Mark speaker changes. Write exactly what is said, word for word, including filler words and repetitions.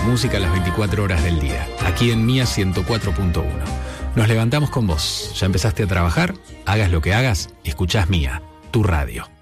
Speaker 1: música las veinticuatro horas del día, aquí en Mía ciento cuatro punto uno. Nos levantamos con vos. ¿Ya empezaste a trabajar? Hagas lo que hagas, escuchás Mía, tu radio.